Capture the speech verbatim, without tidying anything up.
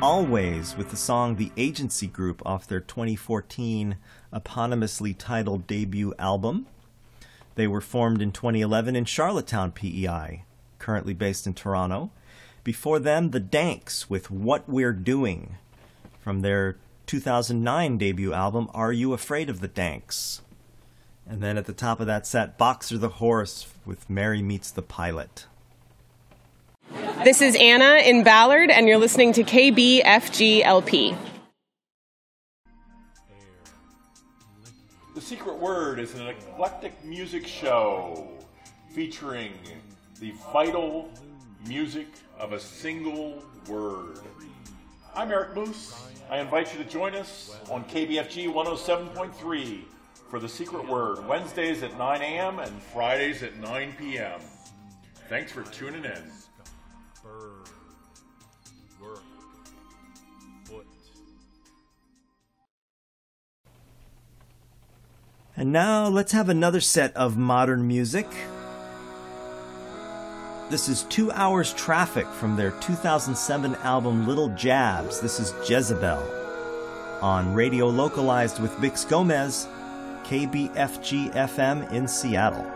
Always with the song The Agency Group off their twenty fourteen eponymously titled debut album. They were formed in twenty eleven in Charlottetown, P E I, currently based in Toronto. Before them, The Danks with What We're Doing from their two thousand nine debut album, Are You Afraid of the Danks? And then at the top of that set, Boxer the Horse with Mary Meets the Pilot. This is Anna in Ballard, and you're listening to K B F G L P. The Secret Word is an eclectic music show featuring the vital music of a single word. I'm Eric Moose. I invite you to join us on K B F G one oh seven point three for The Secret Word, Wednesdays at nine a.m. and Fridays at nine p.m. Thanks for tuning in. Bird, work, foot. And now let's have another set of modern music. This is Two Hours Traffic from their two thousand seven album Little Jabs. This is Jezebel on Radio Localized with Bix Gomez, K B F G F M in Seattle.